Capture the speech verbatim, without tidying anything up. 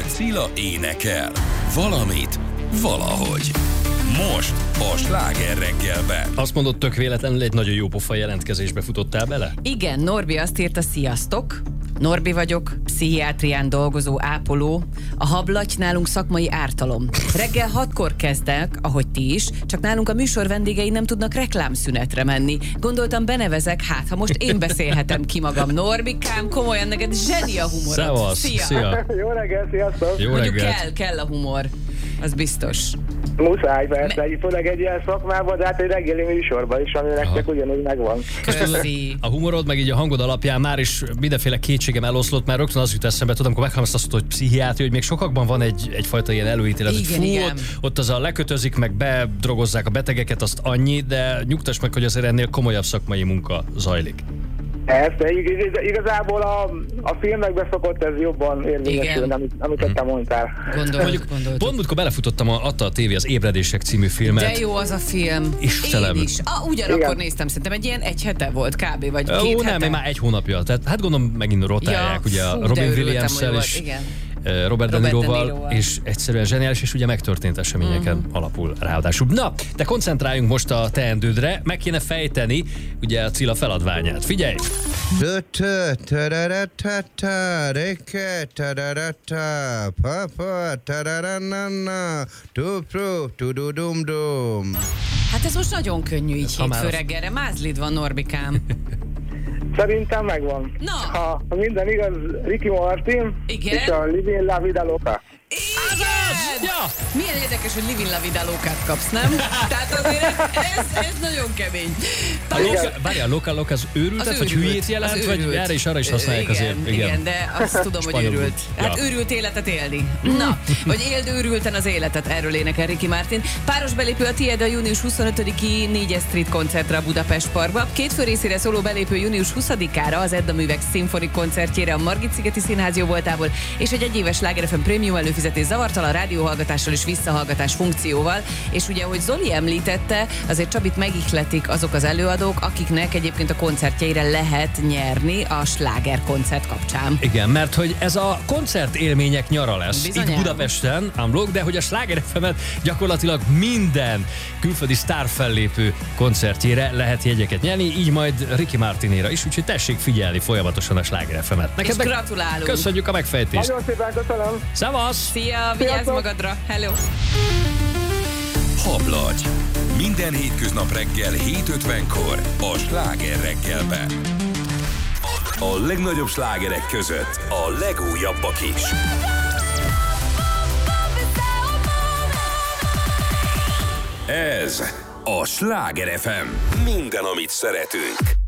Cilla énekel. Valamit, valahogy. Most a Sláger reggelben. Azt mondod, tök véletlenül egy nagyon jó pofa jelentkezésbe futottál bele? Igen, Norbi azt írta, sziasztok! Norbi vagyok, pszichiátrián dolgozó ápoló. A hablaty nálunk szakmai ártalom. Reggel hatkor kezdek, ahogy ti is, csak nálunk a műsor vendégei nem tudnak reklámszünetre menni. Gondoltam, benevezek, hát ha most én beszélhetem ki magam. Norbikám, komolyan neked zseni a humorod. Szevasz, Szia! szia! Jó reggel, sziasztok! Jó Mondjuk reggelt! kell, kell a humor. Az biztos. Muszáj persze, Me- főleg egy ilyen szakmában, de hát egy reggeli műsorban is, ami nektek ugyanúgy megvan. Köszi. A humorod, meg így a hangod alapján már is mindenféle kétségem eloszlott, már rögtön az jut eszembe, tudom, amikor meghalom azt, hogy pszichiátria, hogy még sokakban van egy, egyfajta ilyen előítélet, hogy Igen, fú, igen. ott, ott az a lekötözik, meg bedrogozzák a betegeket, azt annyi, de nyugtass meg, hogy azért ennél komolyabb szakmai munka zajlik. Ezt, ig- igazából a, a filmekben szokott ez jobban érvényesülni, amit, amiket te mondtál. Gondoljuk, Mondjuk, gondoltuk. pont múltkor belefutottam, a, adta a tévé az Ébredések című filmet. De jó az a film. Istenem. Én is. Ah, ugyanakkor Igen. néztem, szerintem egy ilyen egy hete volt kb. Vagy két Ó, hete. nem, én már egy hónapja. Tehát, hát gondolom megint rotálják, ugye a fú, de Robin örültem, Williams-szel hogy és volt, igen. eh, Robert De Robert De Niroval, Niroval. és egyszerűen zseniális, és ugye megtörtént eseményeken Mhm. alapul ráadásul. Na, de koncentráljunk most a teendődre, meg kéne fejteni ugye a Cilla feladványát. Figyelj! Hát ez most nagyon könnyű így ha már hétfő a- reggelre. Mázlid van, Norbikám. Szerintem megvan. Na. Ha ha minden igaz, Ricky Martin Igen. és a Livin La Vida Loca. Igen! Ja! Milyen érdekes, hogy Livin La Vida Locát kapsz, nem? Tehát azért ez, ez, ez nagyon kemény. A loka, várjál, a loka, loka az őrültet, Az vagy őrült, hülyét jelent, az vagy őrült. erre is, arra is használják igen, azért. Igen, de azt tudom, hogy Spanyolul. őrült. Hát Ja. őrült életet élni. Na, vagy éld őrülten az életet, erről énekel Ricky Martin. Páros belépő a tiéd a június huszonötödiki négyes Street koncertre a Budapest Parkba. Két fő részére szóló belépő június huszadikára az Edda Művek szimfonik koncertjére a Margit-szigeti Színház jóvoltából, és egy egyéves Sláger ef em prémium előfizetés zavartalan rádióhallgatással és visszahallgatás funkcióval. És ugye, ahogy Zoli említette, azért Csabit megihletik azok az előadók, akiknek egyébként a koncertjeire lehet nyerni a Sláger koncert kapcsán. Igen, mert hogy ez a koncertélmények nyara lesz Bizonyám. itt Budapesten, unblock, de hogy a Sláger ef emet gyakorlatilag minden külföldi sztárfellépő koncertjére lehet jegyeket nyerni, így majd Ricky Martinéra is, úgyhogy tessék figyelni folyamatosan a Sláger ef emet. És meg gratulálunk! köszönjük a megfejtést. Nagyon szépen köszönöm. Szevasz! Szia, vigyázz Sziasztok! magadra! Hello! Hablagy. Minden hétköznap reggel hét ötvenkor a Sláger reggelben. A legnagyobb slágerek között a legújabbak is. Ez a Sláger ef em. Minden, amit szeretünk.